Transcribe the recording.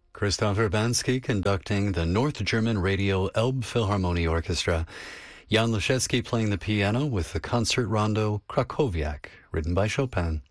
Christoph Urbanski conducting the North German Radio Elbphilharmonie Orchestra. Jan Leschewski playing the piano with the concert rondo Krakowiak, written by Chopin.